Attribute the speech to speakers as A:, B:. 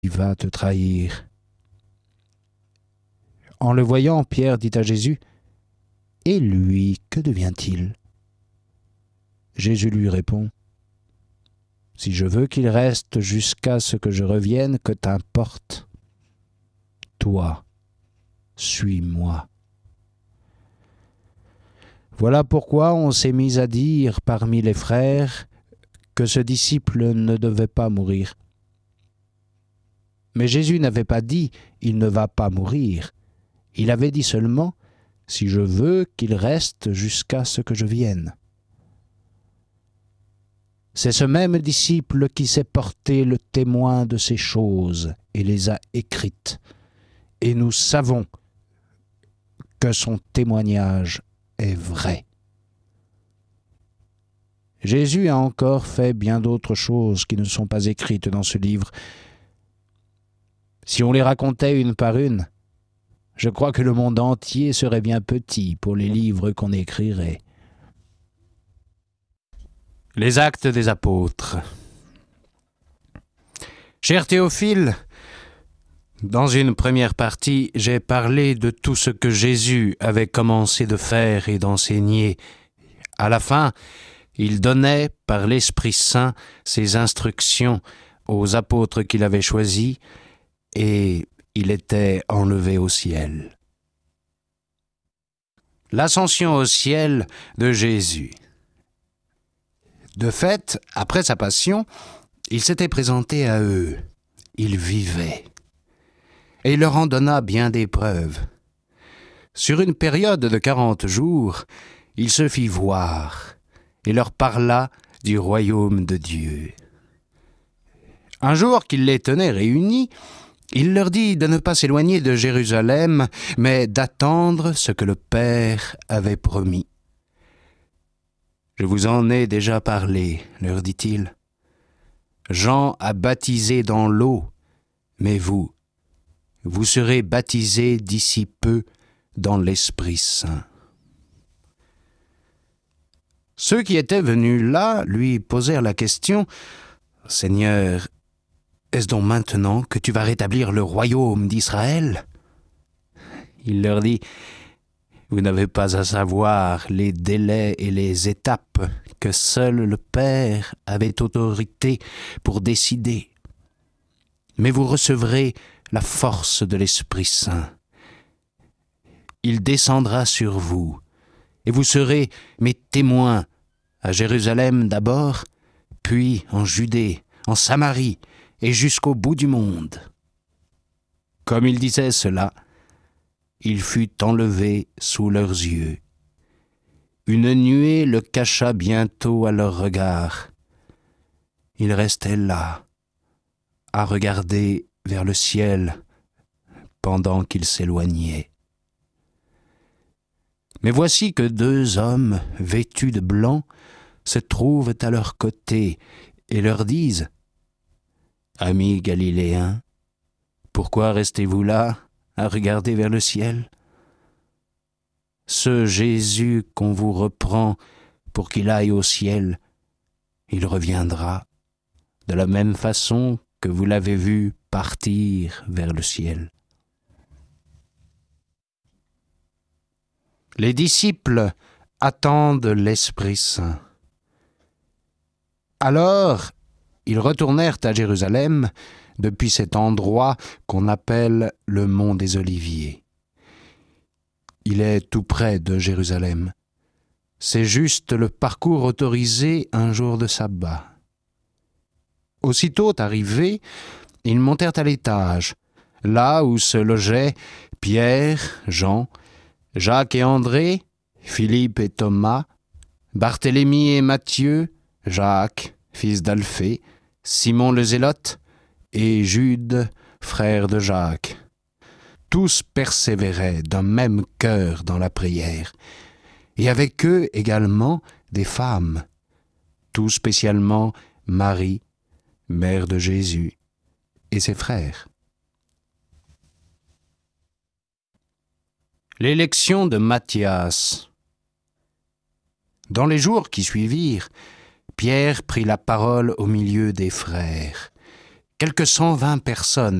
A: va te trahir. » En le voyant, Pierre dit à Jésus, « Et lui, que devient-il » Jésus lui répond, « Si je veux qu'il reste jusqu'à ce que je revienne, que t'importe? Toi, suis-moi. » Voilà pourquoi on s'est mis à dire parmi les frères que ce disciple ne devait pas mourir. Mais Jésus n'avait pas dit « il ne va pas mourir ». Il avait dit seulement « si je veux qu'il reste jusqu'à ce que je vienne ». C'est ce même disciple qui s'est porté le témoin de ces choses et les a écrites. Et nous savons que son témoignage est vrai. Jésus a encore fait bien d'autres choses qui ne sont pas écrites dans ce livre. Si on les racontait une par une, je crois que le monde entier serait bien petit pour les livres qu'on écrirait. Les Actes des Apôtres. Cher Théophile, dans une première partie, j'ai parlé de tout ce que Jésus avait commencé de faire et d'enseigner. À la fin, il donnait, par l'Esprit Saint, ses instructions aux apôtres qu'il avait choisis, et il était enlevé au ciel. L'ascension au ciel de Jésus. De fait, après sa passion, il s'était présenté à eux. Il vivait. Et il leur en donna bien des preuves. Sur une période de 40 jours, il se fit voir et leur parla du royaume de Dieu. Un jour qu'il les tenait réunis, il leur dit de ne pas s'éloigner de Jérusalem, mais d'attendre ce que le Père avait promis. « Je vous en ai déjà parlé, leur dit-il. Jean a baptisé dans l'eau, mais vous serez baptisés d'ici peu dans l'Esprit Saint. » Ceux qui étaient venus là lui posèrent la question, « Seigneur, est-ce donc maintenant que tu vas rétablir le royaume d'Israël ?» Il leur dit, « Vous n'avez pas à savoir les délais et les étapes que seul le Père avait autorité pour décider. Mais vous recevrez la force de l'Esprit Saint. Il descendra sur vous, et vous serez mes témoins à Jérusalem d'abord, puis en Judée, en Samarie et jusqu'au bout du monde. » Comme il disait cela, il fut enlevé sous leurs yeux. Une nuée le cacha bientôt à leurs regards. Il restait là, à regarder vers le ciel pendant qu'il s'éloignait. Mais voici que 2 hommes vêtus de blanc se trouvent à leur côté et leur disent « Amis galiléens, pourquoi restez-vous là à regarder vers le ciel? Ce Jésus qu'on vous reprend pour qu'il aille au ciel, il reviendra de la même façon que vous l'avez vu partir vers le ciel. » Les disciples attendent l'Esprit Saint. Alors, ils retournèrent à Jérusalem depuis cet endroit qu'on appelle le mont des Oliviers. Il est tout près de Jérusalem. C'est juste le parcours autorisé un jour de sabbat. Aussitôt arrivés, ils montèrent à l'étage, là où se logeaient Pierre, Jean, Jacques et André, Philippe et Thomas, Barthélemy et Matthieu, Jacques, fils d'Alphée, Simon le Zélote et Jude, frère de Jacques. Tous persévéraient d'un même cœur dans la prière, et avec eux également des femmes, tout spécialement Marie, mère de Jésus, et ses frères. L'élection de Matthias. Dans les jours qui suivirent, Pierre prit la parole au milieu des frères, Quelques 120 personnes